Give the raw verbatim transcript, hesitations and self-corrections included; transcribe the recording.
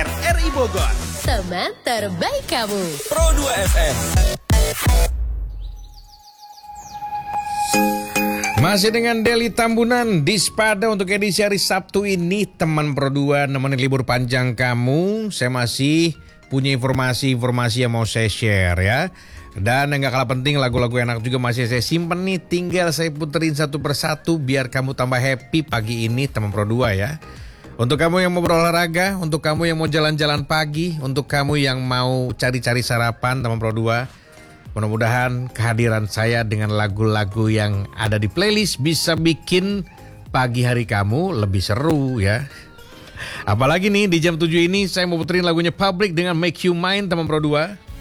R R I Bogor. Teman terbaik kamu. Pro dua F M. Masih dengan Deli Tambunan di Spada untuk edisi hari Sabtu ini. Teman Pro dua nemenin libur panjang kamu. Saya masih punya informasi-informasi yang mau saya share ya. Dan yang gak kalah penting, lagu-lagu enak juga masih saya simpen nih. Tinggal saya puterin satu persatu biar kamu tambah happy pagi ini teman Pro dua ya. Untuk kamu yang mau berolahraga, untuk kamu yang mau jalan-jalan pagi, untuk kamu yang mau cari-cari sarapan teman Pro dua, mudah-mudahan kehadiran saya dengan lagu-lagu yang ada di playlist bisa bikin pagi hari kamu lebih seru ya. Apalagi nih di jam tujuh ini saya mau puterin lagunya Public dengan Make You Mine teman Pro dua.